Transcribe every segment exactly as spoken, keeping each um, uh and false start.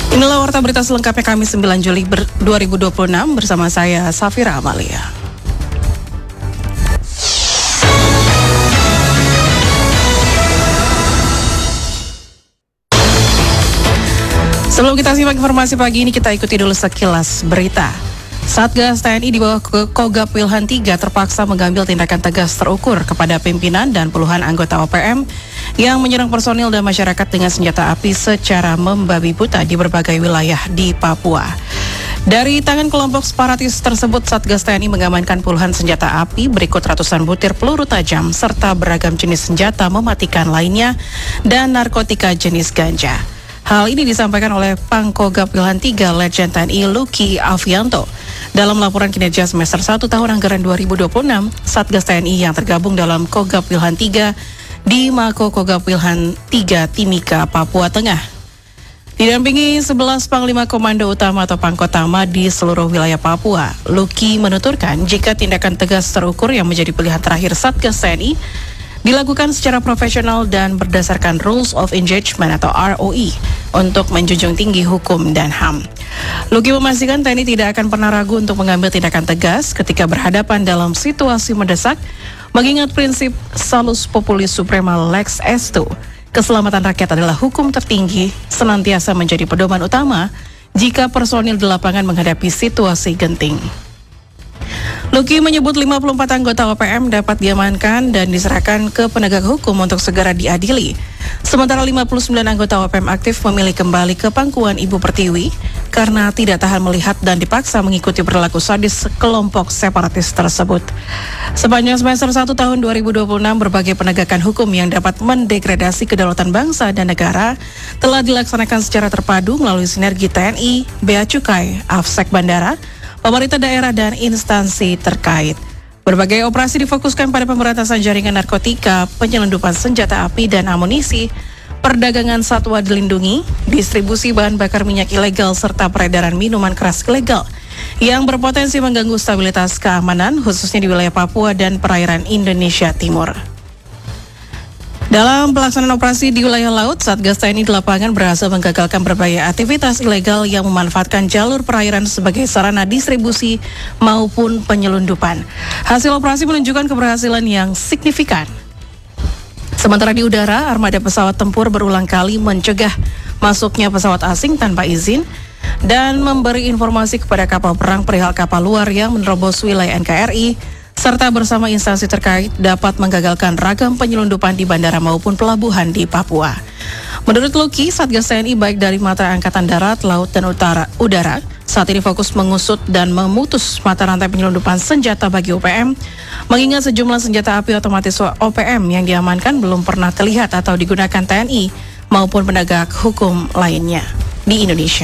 Inilah warta berita selengkapnya Kamis sembilan Juli dua ribu dua puluh enam bersama saya Safira Amalia. Sebelum kita simak informasi pagi ini, kita ikuti dulu sekilas berita. Satgas T N I di bawah Kogab Wilhan tiga terpaksa mengambil tindakan tegas terukur kepada pimpinan dan puluhan anggota O P M yang menyerang personil dan masyarakat dengan senjata api secara membabi buta di berbagai wilayah di Papua. Dari tangan kelompok separatis tersebut, Satgas T N I mengamankan puluhan senjata api, berikut ratusan butir peluru tajam, serta beragam jenis senjata mematikan lainnya, dan narkotika jenis ganja. Hal ini disampaikan oleh Pangkogab Wilhan tiga Legend T N I Luki Avianto. Dalam laporan kinerja semester satu tahun anggaran dua ribu dua puluh enam, Satgas T N I yang tergabung dalam Kogab Wilhan tiga di Mako Kogab Wilhan tiga Timika, Papua Tengah. Didampingi sebelas Panglima Komando Utama atau Pangkotama di seluruh wilayah Papua, Luki menuturkan jika tindakan tegas terukur yang menjadi pilihan terakhir Satgas T N I dilakukan secara profesional dan berdasarkan Rules of Engagement atau R O E untuk menjunjung tinggi hukum dan H A M. Luki memastikan T N I tidak akan pernah ragu untuk mengambil tindakan tegas ketika berhadapan dalam situasi mendesak, mengingat prinsip Salus Populis Suprema Lex Estu, keselamatan rakyat adalah hukum tertinggi, senantiasa menjadi pedoman utama jika personil di lapangan menghadapi situasi genting. Luki menyebut lima puluh empat anggota O P M dapat diamankan dan diserahkan ke penegak hukum untuk segera diadili. Sementara lima puluh sembilan anggota O P M aktif memilih kembali ke pangkuan Ibu Pertiwi karena tidak tahan melihat dan dipaksa mengikuti perilaku sadis kelompok separatis tersebut. Sepanjang semester satu tahun dua ribu dua puluh enam, berbagai penegakan hukum yang dapat mendegradasi kedaulatan bangsa dan negara telah dilaksanakan secara terpadu melalui sinergi T N I, Bea Cukai, Afsek Bandara, pemerintah daerah, dan instansi terkait. Berbagai operasi difokuskan pada pemberantasan jaringan narkotika, penyelundupan senjata api dan amunisi, perdagangan satwa dilindungi, distribusi bahan bakar minyak ilegal, serta peredaran minuman keras ilegal yang berpotensi mengganggu stabilitas keamanan, khususnya di wilayah Papua dan perairan Indonesia Timur. Dalam pelaksanaan operasi di wilayah laut, Satgas T N I di lapangan berhasil menggagalkan berbagai aktivitas ilegal yang memanfaatkan jalur perairan sebagai sarana distribusi maupun penyelundupan. Hasil operasi menunjukkan keberhasilan yang signifikan. Sementara di udara, armada pesawat tempur berulang kali mencegah masuknya pesawat asing tanpa izin dan memberi informasi kepada kapal perang perihal kapal luar yang menerobos wilayah N K R I, serta bersama instansi terkait dapat menggagalkan ragam penyelundupan di bandara maupun pelabuhan di Papua. Menurut Luki, Satgas T N I baik dari mata angkatan darat, laut, dan utara, udara saat ini fokus mengusut dan memutus mata rantai penyelundupan senjata bagi O P M, mengingat sejumlah senjata api otomatis O P M yang diamankan belum pernah terlihat atau digunakan T N I maupun penegak hukum lainnya di Indonesia.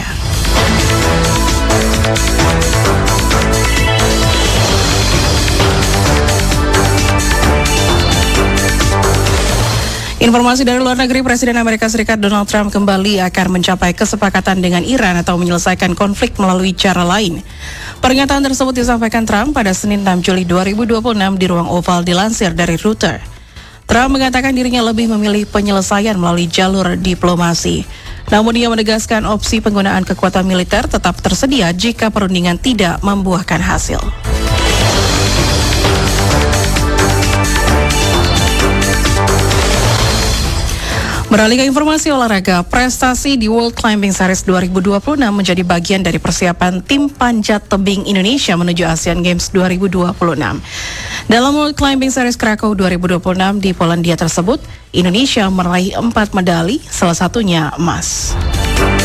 Informasi dari luar negeri, Presiden Amerika Serikat Donald Trump kembali akan mencapai kesepakatan dengan Iran atau menyelesaikan konflik melalui cara lain. Pernyataan tersebut disampaikan Trump pada Senin enam Juli dua ribu dua puluh enam di ruang oval dilansir dari Reuters. Trump mengatakan dirinya lebih memilih penyelesaian melalui jalur diplomasi. Namun ia menegaskan opsi penggunaan kekuatan militer tetap tersedia jika perundingan tidak membuahkan hasil. Beralih ke informasi olahraga, prestasi di World Climbing Series dua ribu dua puluh enam menjadi bagian dari persiapan tim panjat tebing Indonesia menuju Asian Games dua ribu dua puluh enam. Dalam World Climbing Series Krakow dua ribu dua puluh enam di Polandia tersebut, Indonesia meraih empat medali, salah satunya emas.